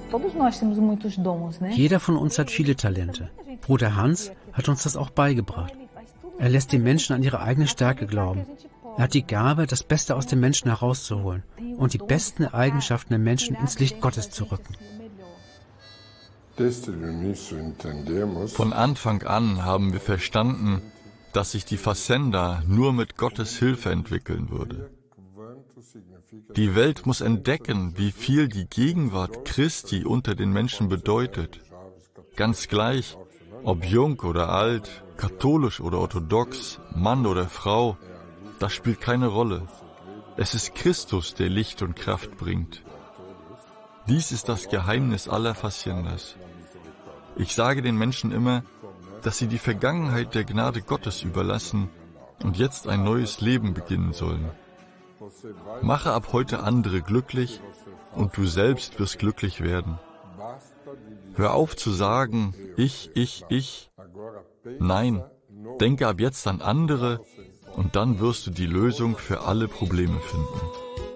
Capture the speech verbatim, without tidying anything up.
Jeder von uns hat viele Talente. Bruder Hans hat uns das auch beigebracht. Er lässt die Menschen an ihre eigene Stärke glauben. Er hat die Gabe, das Beste aus den Menschen herauszuholen und die besten Eigenschaften der Menschen ins Licht Gottes zu rücken. Von Anfang an haben wir verstanden, dass sich die Fazenda nur mit Gottes Hilfe entwickeln würde. Die Welt muss entdecken, wie viel die Gegenwart Christi unter den Menschen bedeutet. Ganz gleich, ob jung oder alt, katholisch oder orthodox, Mann oder Frau, das spielt keine Rolle. Es ist Christus, der Licht und Kraft bringt. Dies ist das Geheimnis aller Facendas. Ich sage den Menschen immer, dass sie die Vergangenheit der Gnade Gottes überlassen und jetzt ein neues Leben beginnen sollen. Mache ab heute andere glücklich und du selbst wirst glücklich werden. Hör auf zu sagen, ich, ich, ich. Nein, denke ab jetzt an andere und dann wirst du die Lösung für alle Probleme finden.